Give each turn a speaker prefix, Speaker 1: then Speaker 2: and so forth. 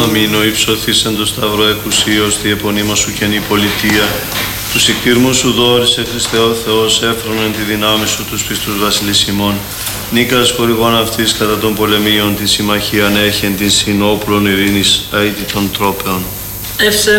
Speaker 1: Αμήν. Ο υψωθής εν το σταυρό εκουσίως, τη επωνύμα σου καινή πολιτεία. Τους ικτήρμους σου δόρισε, Χριστέ ο Θεός, έφρονον τη δυνάμει σου τους πιστούς βασιλείς ημών. Νίκας χορηγών αυτής κατά των πολεμίων, τη συμμαχίαν έχεν την συνόπλων ειρήνης αίτητων τρόπεων.